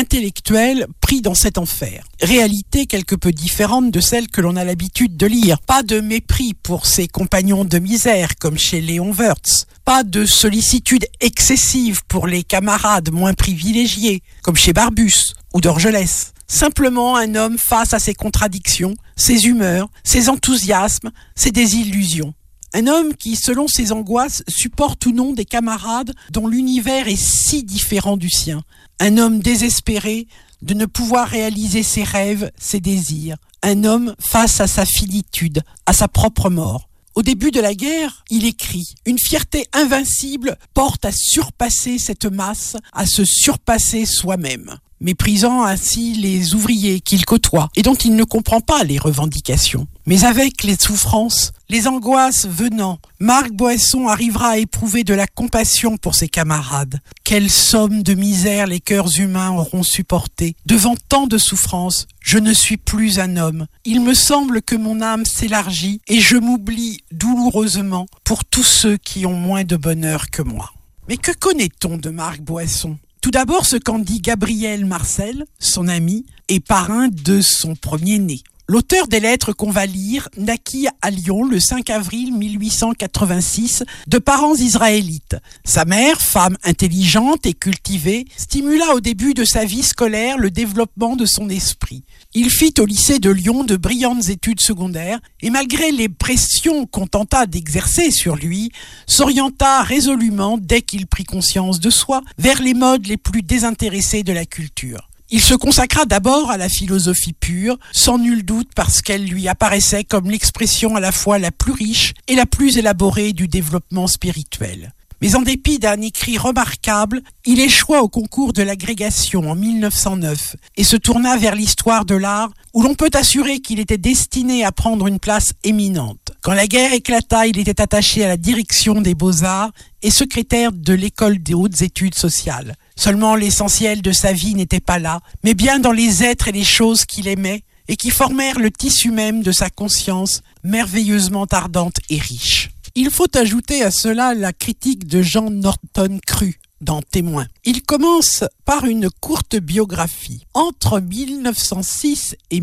intellectuel pris dans cet enfer. Réalité quelque peu différente de celle que l'on a l'habitude de lire. Pas de mépris pour ses compagnons de misère comme chez Léon Wurtz. Pas de sollicitude excessive pour les camarades moins privilégiés comme chez Barbus ou Dorgelès. Simplement un homme face à ses contradictions, ses humeurs, ses enthousiasmes, ses désillusions. Un homme qui, selon ses angoisses, supporte ou non des camarades dont l'univers est si différent du sien. Un homme désespéré de ne pouvoir réaliser ses rêves, ses désirs. Un homme face à sa finitude, à sa propre mort. Au début de la guerre, il écrit « Une fierté invincible porte à surpasser cette masse, à se surpasser soi-même ». Méprisant ainsi les ouvriers qu'il côtoie et dont il ne comprend pas les revendications. Mais avec les souffrances, les angoisses venant, Marc Boesson arrivera à éprouver de la compassion pour ses camarades. Quelle somme de misère les cœurs humains auront supporté. Devant tant de souffrances, je ne suis plus un homme. Il me semble que mon âme s'élargit et je m'oublie douloureusement pour tous ceux qui ont moins de bonheur que moi. Mais que connaît-on de Marc Boesson ? Tout d'abord, ce qu'en dit Gabriel Marcel, son ami, et parrain de son premier-né. L'auteur des lettres qu'on va lire naquit à Lyon le 5 avril 1886 de parents israélites. Sa mère, femme intelligente et cultivée, stimula au début de sa vie scolaire le développement de son esprit. Il fit au lycée de Lyon de brillantes études secondaires et malgré les pressions qu'on tenta d'exercer sur lui, s'orienta résolument, dès qu'il prit conscience de soi, vers les modes les plus désintéressés de la culture. Il se consacra d'abord à la philosophie pure, sans nul doute parce qu'elle lui apparaissait comme l'expression à la fois la plus riche et la plus élaborée du développement spirituel. Mais en dépit d'un écrit remarquable, il échoua au concours de l'agrégation en 1909 et se tourna vers l'histoire de l'art où l'on peut assurer qu'il était destiné à prendre une place éminente. Quand la guerre éclata, il était attaché à la direction des Beaux-Arts et secrétaire de l'école des hautes études sociales. Seulement l'essentiel de sa vie n'était pas là, mais bien dans les êtres et les choses qu'il aimait et qui formèrent le tissu même de sa conscience merveilleusement ardente et riche. Il faut ajouter à cela la critique de Jean Norton Crue dans Témoin. Il commence par une courte biographie. Entre 1906 et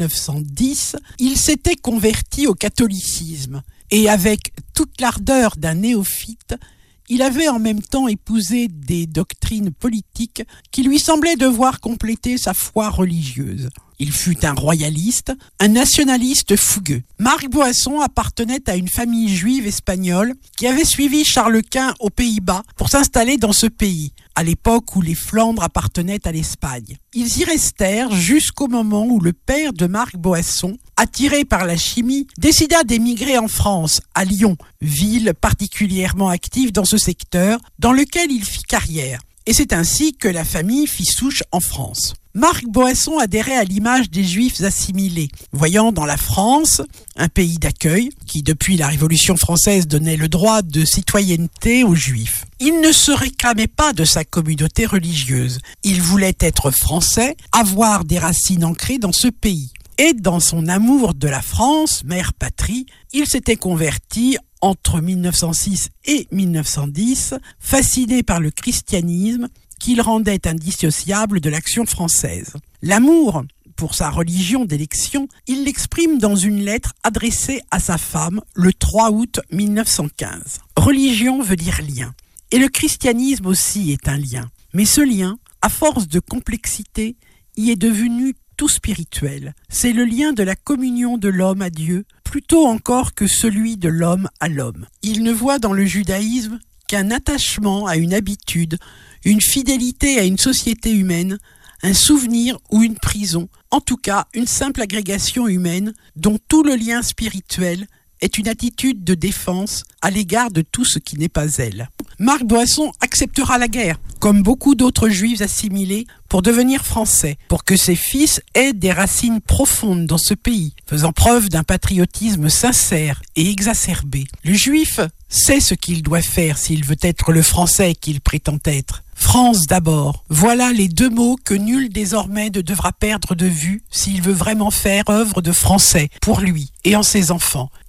1910, il s'était converti au catholicisme et avec toute l'ardeur d'un néophyte, il avait en même temps épousé des doctrines politiques qui lui semblaient devoir compléter sa foi religieuse. Il fut un royaliste, un nationaliste fougueux. Marc Boesson appartenait à une famille juive espagnole qui avait suivi Charles Quint aux Pays-Bas pour s'installer dans ce pays, à l'époque où les Flandres appartenaient à l'Espagne. Ils y restèrent jusqu'au moment où le père de Marc Boesson, attiré par la chimie, décida d'émigrer en France, à Lyon, ville particulièrement active dans ce secteur, dans lequel il fit carrière. Et c'est ainsi que la famille fit souche en France. Marc Boesson adhérait à l'image des Juifs assimilés, voyant dans la France un pays d'accueil qui, depuis la Révolution française, donnait le droit de citoyenneté aux Juifs. Il ne se réclamait pas de sa communauté religieuse. Il voulait être français, avoir des racines ancrées dans ce pays. Et dans son amour de la France, mère patrie, il s'était converti entre 1906 et 1910, fasciné par le christianisme qu'il rendait indissociable de l'action française. L'amour pour sa religion d'élection, il l'exprime dans une lettre adressée à sa femme le 3 août 1915. Religion veut dire lien, et le christianisme aussi est un lien. Mais ce lien, à force de complexité, y est devenu tout spirituel. C'est le lien de la communion de l'homme à Dieu, plutôt encore que celui de l'homme à l'homme. Il ne voit dans le judaïsme qu'un attachement à une habitude, une fidélité à une société humaine, un souvenir ou une prison, en tout cas une simple agrégation humaine dont tout le lien spirituel est une attitude de défense à l'égard de tout ce qui n'est pas elle. Marc Boesson acceptera la guerre, comme beaucoup d'autres juifs assimilés, pour devenir français, pour que ses fils aient des racines profondes dans ce pays, faisant preuve d'un patriotisme sincère et exacerbé. Le juif sait ce qu'il doit faire s'il veut être le français qu'il prétend être. France d'abord. Voilà les deux mots que nul désormais ne devra perdre de vue s'il veut vraiment faire œuvre de français pour lui et en ses enfants.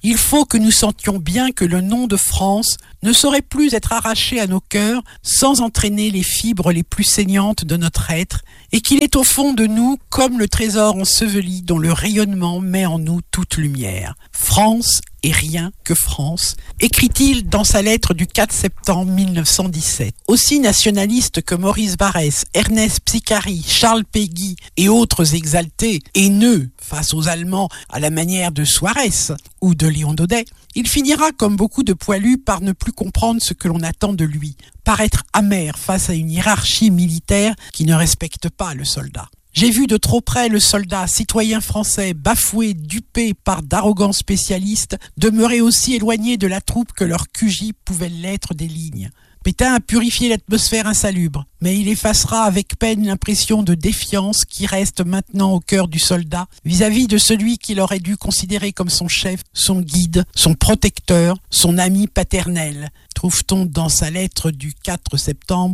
Il faut que nous sentions bien que le nom de France ne saurait plus être arraché à nos cœurs sans entraîner les fibres les plus saignantes de notre être, et qu'il est au fond de nous comme le trésor enseveli dont le rayonnement met en nous toute lumière. France et rien que France, écrit-il dans sa lettre du 4 septembre 1917. Aussi nationaliste que Maurice Barrès, Ernest Psicari, Charles Péguy et autres exaltés, haineux face aux Allemands à la manière de Suarez ou de Léon Daudet, il finira comme beaucoup de poilus par ne plus comprendre ce que l'on attend de lui, par être amer face à une hiérarchie militaire qui ne respecte pas le soldat. J'ai vu de trop près le soldat, citoyen français, bafoué, dupé par d'arrogants spécialistes, demeurer aussi éloigné de la troupe que leur QJ pouvait l'être des lignes. Pétain a purifié l'atmosphère insalubre, mais il effacera avec peine l'impression de défiance qui reste maintenant au cœur du soldat vis-à-vis de celui qu'il aurait dû considérer comme son chef, son guide, son protecteur, son ami paternel, trouve-t-on dans sa lettre du 4 septembre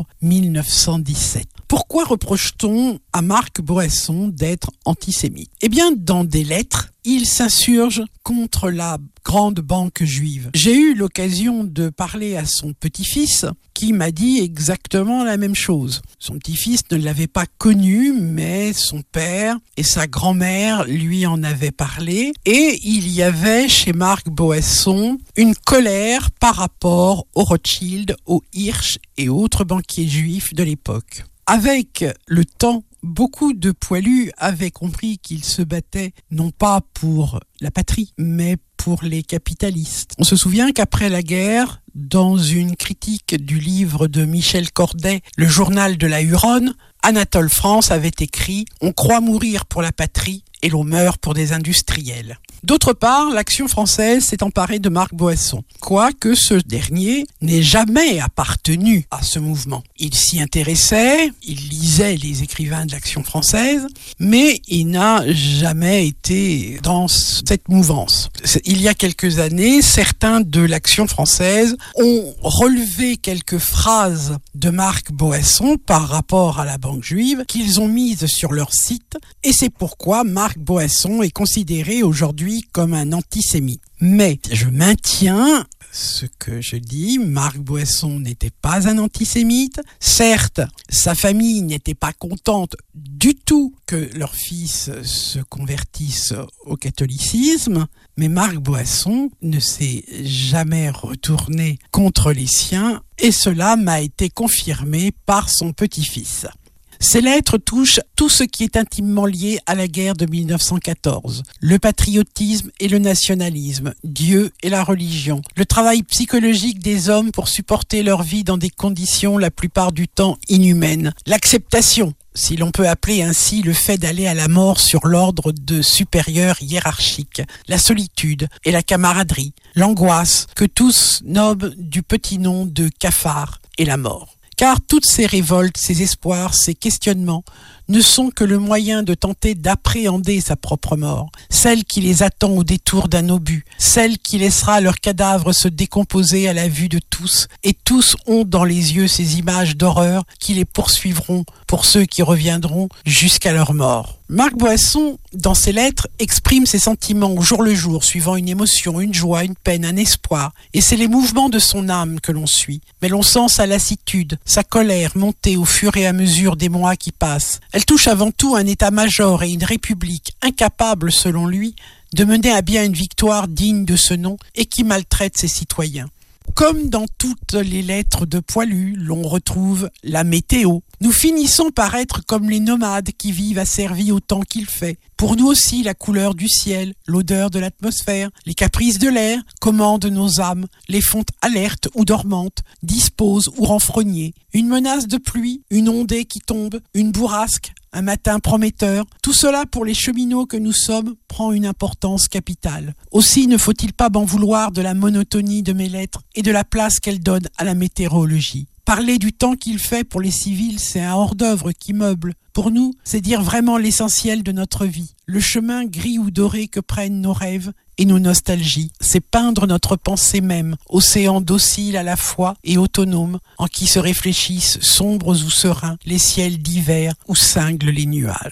1917. Pourquoi reproche-t-on à Marc Boesson d'être antisémite ? Eh bien, dans des lettres, il s'insurge contre la grande banque juive. J'ai eu l'occasion de parler à son petit-fils qui m'a dit exactement la même chose. Son petit-fils ne l'avait pas connu, mais son père et sa grand-mère lui en avaient parlé. Et il y avait chez Marc Boesson une colère par rapport aux Rothschild, aux Hirsch et autres banquiers juifs de l'époque. Avec le temps, beaucoup de poilus avaient compris qu'ils se battaient non pas pour la patrie, mais pour les capitalistes. On se souvient qu'après la guerre, dans une critique du livre de Michel Corday, Le journal de la Huronne, Anatole France avait écrit « On croit mourir pour la patrie et l'on meurt pour des industriels ». D'autre part, l'Action française s'est emparée de Marc Boesson, quoique ce dernier n'ait jamais appartenu à ce mouvement. Il s'y intéressait, il lisait les écrivains de l'Action française, mais il n'a jamais été dans cette mouvance. Il y a quelques années, certains de l'Action française ont relevé quelques phrases de Marc Boesson par rapport à la banque juive qu'ils ont mises sur leur site, et c'est pourquoi Marc Boesson est considéré aujourd'hui comme un antisémite. Mais je maintiens ce que je dis, Marc Boesson n'était pas un antisémite. Certes, sa famille n'était pas contente du tout que leur fils se convertisse au catholicisme, mais Marc Boesson ne s'est jamais retourné contre les siens, et cela m'a été confirmé par son petit-fils. Ces lettres touchent tout ce qui est intimement lié à la guerre de 1914, le patriotisme et le nationalisme, Dieu et la religion, le travail psychologique des hommes pour supporter leur vie dans des conditions la plupart du temps inhumaines, l'acceptation, si l'on peut appeler ainsi le fait d'aller à la mort sur l'ordre de supérieurs hiérarchiques, la solitude et la camaraderie, l'angoisse que tous nomment du petit nom de cafard et la mort. Car toutes ces révoltes, ces espoirs, ces questionnements ne sont que le moyen de tenter d'appréhender sa propre mort, celle qui les attend au détour d'un obus, celle qui laissera leurs cadavres se décomposer à la vue de tous, et tous ont dans les yeux ces images d'horreur qui les poursuivront pour ceux qui reviendront jusqu'à leur mort. Marc Boesson, dans ses lettres, exprime ses sentiments au jour le jour, suivant une émotion, une joie, une peine, un espoir, et c'est les mouvements de son âme que l'on suit. Mais l'on sent sa lassitude, sa colère monter au fur et à mesure des mois qui passent. Elle touche avant tout un état-major et une république incapable, selon lui, de mener à bien une victoire digne de ce nom et qui maltraite ses citoyens. Comme dans toutes les lettres de poilus, l'on retrouve la météo. Nous finissons par être comme les nomades qui vivent asservis au temps qu'il fait. Pour nous aussi, la couleur du ciel, l'odeur de l'atmosphère, les caprices de l'air commandent nos âmes, les font alertes ou dormantes, disposent ou renfrognées. Une menace de pluie, une ondée qui tombe, une bourrasque, un matin prometteur, tout cela pour les cheminots que nous sommes prend une importance capitale. Aussi ne faut-il pas m'en vouloir de la monotonie de mes lettres et de la place qu'elles donnent à la météorologie. Parler du temps qu'il fait pour les civils, c'est un hors-d'œuvre qui meuble. Pour nous, c'est dire vraiment l'essentiel de notre vie. Le chemin gris ou doré que prennent nos rêves et nos nostalgies. C'est peindre notre pensée même, océan docile à la fois et autonome, en qui se réfléchissent, sombres ou sereins, les ciels d'hiver où cinglent les nuages.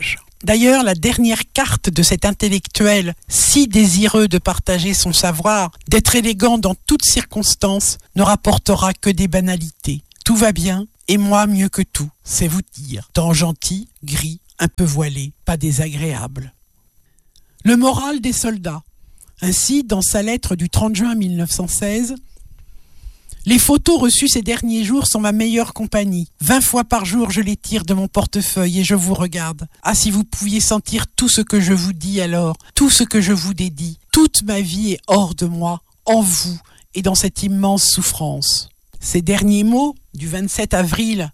D'ailleurs, la dernière carte de cet intellectuel, si désireux de partager son savoir, d'être élégant dans toutes circonstances, ne rapportera que des banalités. Tout va bien, et moi mieux que tout, c'est vous dire. Temps gentil, gris, un peu voilé, pas désagréable. Le moral des soldats. Ainsi, dans sa lettre du 30 juin 1916, « Les photos reçues ces derniers jours sont ma meilleure compagnie. 20 fois par jour, je les tire de mon portefeuille et je vous regarde. Ah, si vous pouviez sentir tout ce que je vous dis alors, tout ce que je vous dédie. Toute ma vie est hors de moi, en vous et dans cette immense souffrance. » Ces derniers mots, du 27 avril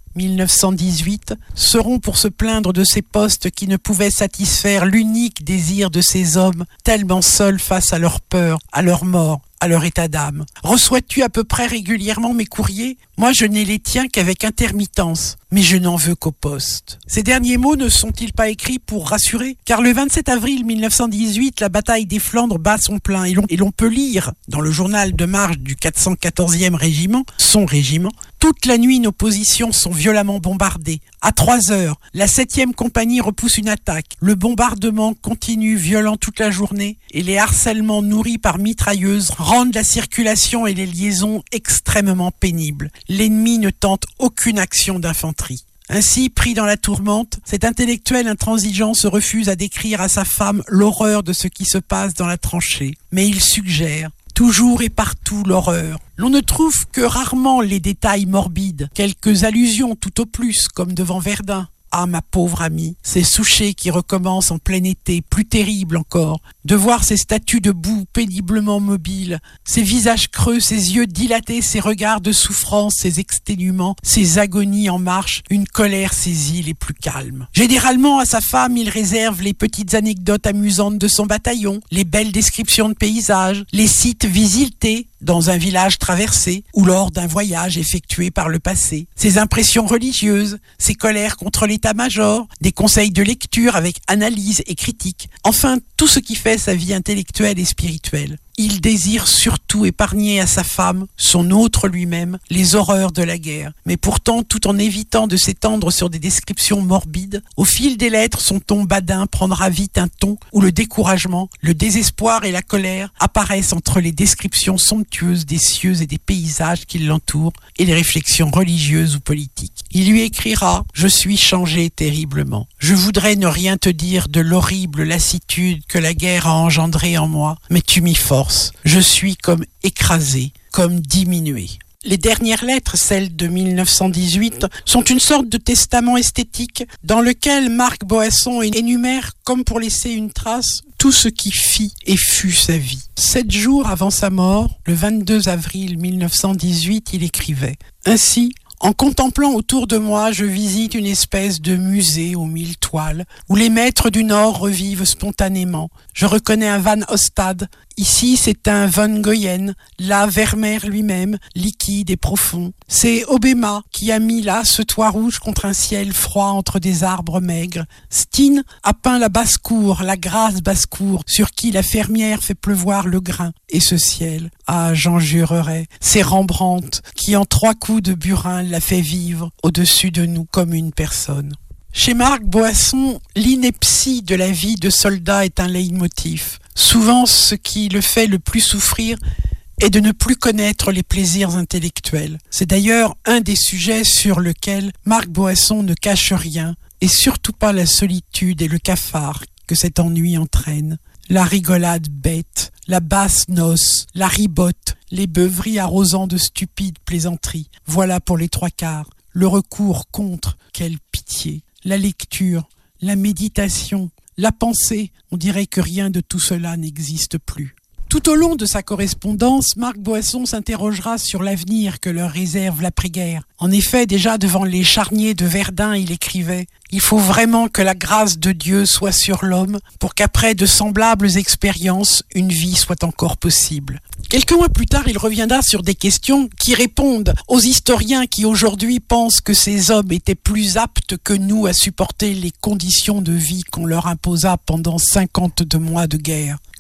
1918, seront pour se plaindre de ces postes qui ne pouvaient satisfaire l'unique désir de ces hommes, tellement seuls face à leur peur, à leur mort, à leur état d'âme. Reçois-tu à peu près régulièrement mes courriers ? Moi, je n'ai les tiens qu'avec intermittence, mais je n'en veux qu'au poste. Ces derniers mots ne sont-ils pas écrits pour rassurer ? Car le 27 avril 1918, la bataille des Flandres bat son plein et l'on peut lire dans le journal de marche du 414e régiment, son régiment, toute la nuit nos positions sont violemment bombardées. À 3 heures, la 7e compagnie repousse une attaque. Le bombardement continue violent toute la journée et les harcèlements nourris par mitrailleuses rendent la circulation et les liaisons extrêmement pénibles. L'ennemi ne tente aucune action d'infanterie. Ainsi, pris dans la tourmente, cet intellectuel intransigeant se refuse à décrire à sa femme l'horreur de ce qui se passe dans la tranchée. Mais il suggère toujours et partout l'horreur. L'on ne trouve que rarement les détails morbides, quelques allusions tout au plus, comme devant Verdun. Ah, ma pauvre amie, ces Souchet qui recommencent en plein été, plus terrible encore, de voir ces statues debout, péniblement mobiles, ces visages creux, ces yeux dilatés, ces regards de souffrance, ces exténuements, ces agonies en marche, une colère saisit les plus calmes. Généralement, à sa femme, il réserve les petites anecdotes amusantes de son bataillon, les belles descriptions de paysages, les sites visités, dans un village traversé ou lors d'un voyage effectué par le passé, ses impressions religieuses, ses colères contre l'état-major, des conseils de lecture avec analyse et critique, enfin tout ce qui fait sa vie intellectuelle et spirituelle. Il désire surtout épargner à sa femme, son autre lui-même, les horreurs de la guerre. Mais pourtant, tout en évitant de s'étendre sur des descriptions morbides, au fil des lettres, son ton badin prendra vite un ton où le découragement, le désespoir et la colère apparaissent entre les descriptions somptueuses des cieux et des paysages qui l'entourent et les réflexions religieuses ou politiques. Il lui écrira « Je suis changé terriblement. Je voudrais ne rien te dire de l'horrible lassitude que la guerre a engendrée en moi, mais tu m'y forces. Je suis comme écrasé, comme diminué. » Les dernières lettres, celles de 1918, sont une sorte de testament esthétique dans lequel Marc Boasson énumère, comme pour laisser une trace, tout ce qui fit et fut sa vie. 7 jours avant sa mort, le 22 avril 1918, il écrivait « Ainsi, en contemplant autour de moi, je visite une espèce de musée aux 1000 toiles, où les maîtres du Nord revivent spontanément. Je reconnais un Van Ostade. Ici, c'est un Van Goyen, là Vermeer lui-même, liquide et profond. C'est Obama qui a mis là ce toit rouge contre un ciel froid entre des arbres maigres. Steen a peint la basse-cour, la grasse basse-cour, sur qui la fermière fait pleuvoir le grain. Et ce ciel, ah, j'en jurerais, c'est Rembrandt qui en 3 coups de burin l'a fait vivre au-dessus de nous comme une personne. Chez Marc Boasson, l'ineptie de la vie de soldat est un leitmotiv. Souvent, ce qui le fait le plus souffrir est de ne plus connaître les plaisirs intellectuels. C'est d'ailleurs un des sujets sur lequel Marc Boasson ne cache rien, et surtout pas la solitude et le cafard que cet ennui entraîne. La rigolade bête, la basse noce, la ribote, les beuveries arrosant de stupides plaisanteries. Voilà pour les 3/4. Le recours contre, quelle pitié. La lecture, la méditation, la pensée, on dirait que rien de tout cela n'existe plus. Tout au long de sa correspondance, Marc Boasson s'interrogera sur l'avenir que leur réserve l'après-guerre. En effet, déjà devant les charniers de Verdun, il écrivait « Il faut vraiment que la grâce de Dieu soit sur l'homme pour qu'après de semblables expériences, une vie soit encore possible. » Quelques mois plus tard, il reviendra sur des questions qui répondent aux historiens qui aujourd'hui pensent que ces hommes étaient plus aptes que nous à supporter les conditions de vie qu'on leur imposa pendant 52 mois de guerre.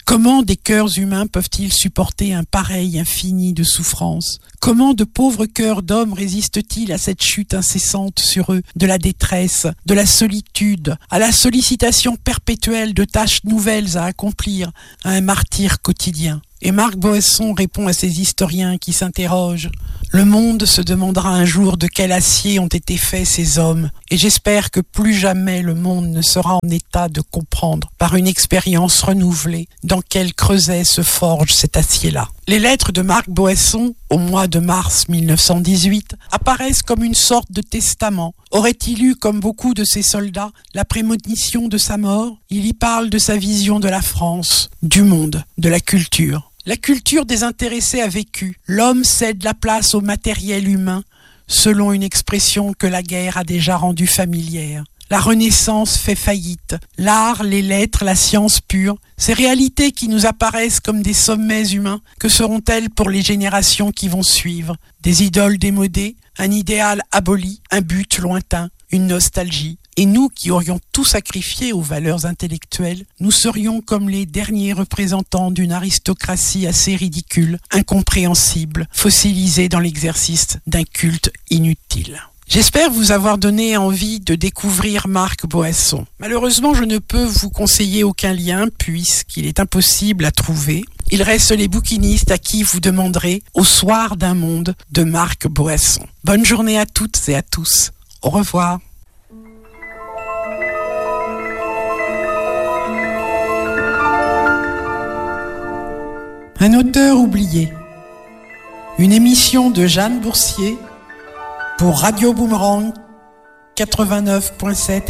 Comment des cœurs humains peuvent-ils supporter un pareil infini de souffrances? Comment de pauvres cœurs d'hommes résistent-ils à cette chute incessante sur eux, de la détresse, de la solitude, à la sollicitation perpétuelle de tâches nouvelles à accomplir, à un martyre quotidien? Et Marc Boesson répond à ces historiens qui s'interrogent. Le monde se demandera un jour de quel acier ont été faits ces hommes, et j'espère que plus jamais le monde ne sera en état de comprendre, par une expérience renouvelée, dans quel creuset se forge cet acier-là. Les lettres de Marc Boesson, au mois de mars 1918, apparaissent comme une sorte de testament. Aurait-il eu, comme beaucoup de ses soldats, la prémonition de sa mort? Il y parle de sa vision de la France, du monde, de la culture. La culture désintéressée a vécu. L'homme cède la place au matériel humain, selon une expression que la guerre a déjà rendue familière. La Renaissance fait faillite. L'art, les lettres, la science pure, ces réalités qui nous apparaissent comme des sommets humains, que seront-elles pour les générations qui vont suivre? Des idoles démodées, un idéal aboli, un but lointain, une nostalgie. Et nous qui aurions tout sacrifié aux valeurs intellectuelles, nous serions comme les derniers représentants d'une aristocratie assez ridicule, incompréhensible, fossilisée dans l'exercice d'un culte inutile. J'espère vous avoir donné envie de découvrir Marc Boesson. Malheureusement, je ne peux vous conseiller aucun lien puisqu'il est impossible à trouver. Il reste les bouquinistes à qui vous demanderez Au soir d'un monde de Marc Boesson. Bonne journée à toutes et à tous. Au revoir. Un auteur oublié. Une émission de Jeanne Boursier pour Radio Boomerang 89.7